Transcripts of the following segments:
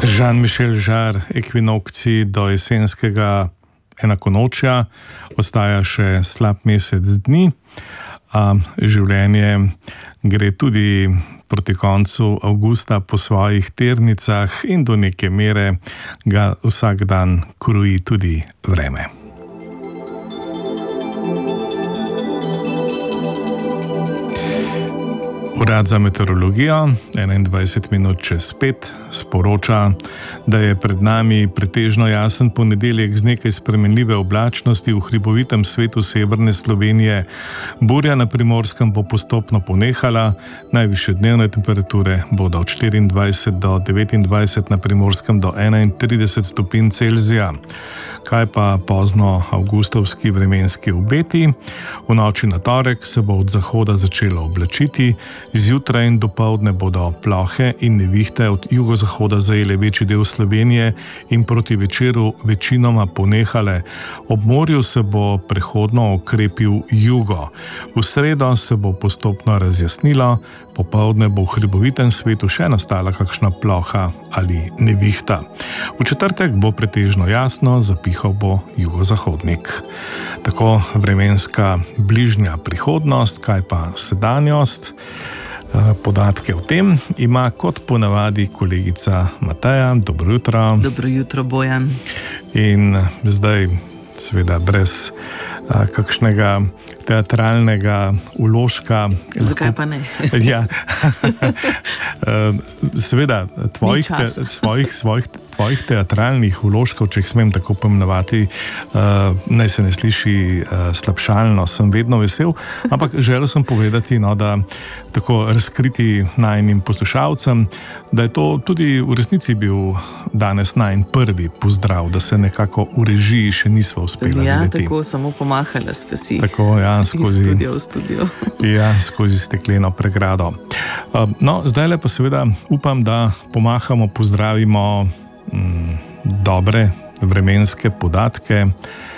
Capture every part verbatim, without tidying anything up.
Jean-Michel Jarre, ekvinokcij do jesenskega enakonočja, ostaja še slab mesec dni, a življenje gre tudi proti koncu avgusta po svojih tirnicah in do neke mere ga vsak dan kroji tudi vreme. Urad za meteorologijo enaindvajset minut čez pet sporoča, da je pred nami pretežno jasen ponedeljek z nekaj spremenljive oblačnosti v hribovitem svetu severne Slovenije. Burja na Primorskem bo postopno ponehala, najvišje dnevne temperature bodo od štiriindvajset do devetindvajset, na Primorskem do enaintrideset stopinj Celzija. Kaj pa pozno avgustovski vremenski obeti? V noči na torek se bo od zahoda začelo oblačiti, zjutraj in dopoldne bodo plohe in nevihte od jugozahoda zajele večji del Slovenije in proti večeru večinoma ponehale. Ob morju se bo prehodno okrepil jugo. V sredo se bo postopno razjasnilo, popoldne bo v hribovitem svetu še nastala kakšna ploha ali nevihta. V četrtek bo pretežno jasno, zapihal bo jugozahodnik. Tako vremenska bližnja prihodnost, kaj pa sedanjost. Podatke o tem ima kot ponavadi kolegica Mateja. Dobro jutro. Dobro jutro, Bojan. In zdaj seveda brez a, kakšnega teatralnega vložka. Zakaj pa ne? Ja. Seveda, tvojih, te, svojih, svojih, tvojih teatralnih vložkov, če jih smem tako pomenovati, naj se ne sliši slabšalno, sem vedno vesel, ampak želel sem povedati, no, da tako razkriti najnim poslušalcem, da je to tudi v resnici bil danes najn prvi pozdrav, da se nekako v režiji še nisva uspela ja, videti. Ja, tako samo pomahala spasi. Tako, ja, skozi, studio v studio. Ja, skozi stekleno pregrado. No, zdaj pa seveda upam, da pomahamo, pozdravimo m, dobre vremenske podatke,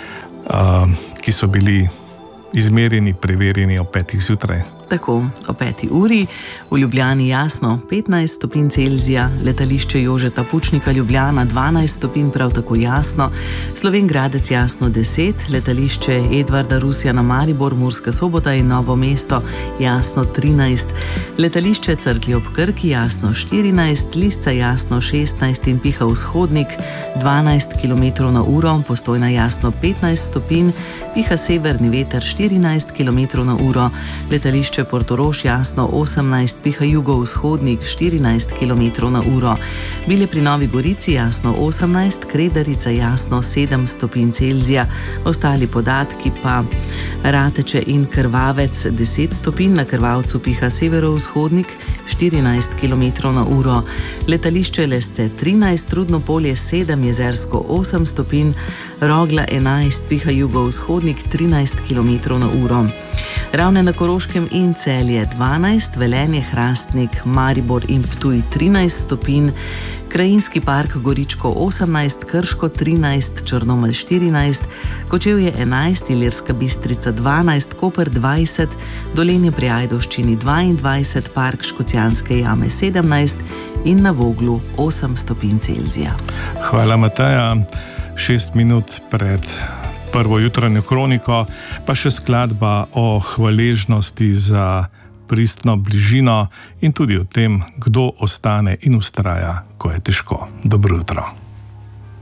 a, ki so bili izmerjeni, preverjeni ob petih zjutraj. Tako, o peti uri, v Ljubljani jasno petnajst stopinj Celzija, letališče Jožeta Pučnika Ljubljana dvanajst stopinj, prav tako jasno, Slovenj Gradec jasno deset, letališče Edvarda Rusjana Maribor, Murska Sobota in Novo mesto jasno trinajst, letališče Cerklje ob Krki jasno štirinajst, Lisca jasno šestnajst in piha vzhodnik dvanajst kilometrov na uro, Postojna jasno petnajst stopinj, piha severni veter štirinajst kilometrov na uro, letališče Portorož jasno osemnajst, piha jugovzhodnik štirinajst kilometrov na uro, Bile pri Novi Gorici jasno osemnajst, Kredarica jasno sedem stopinj Celzija, ostali podatki pa Rateče in Krvavec deset stopinj, na Krvavcu piha severovzhodnik štirinajst kilometrov na uro, letališče Lesce trinajst, Rudno Polje sedem, Jezersko osem stopinj, Rogla enajst, piha jugovzhodnik trinajst kilometrov na uro. Ravne na Koroškem in Celje dvanajst, Velenje, Hrastnik, Maribor in Ptuj trinajst stopinj, Krajinski park Goričko osemnajst, Krško trinajst, Črnomelj štirinajst, Kočevje enajst, Ilirska Bistrica dvanajst, Koper dvajset, Dolenje pri Ajdovščini dvaindvajset, Park Škocjanske jame sedemnajst in na Voglu osem stopinj Celzija. Hvala, Mateja. Šest minut pred prvo jutranjo kroniko, pa še skladba o hvaležnosti za pristno bližino in tudi o tem, kdo ostane in vztraja, ko je težko. Dobro jutro.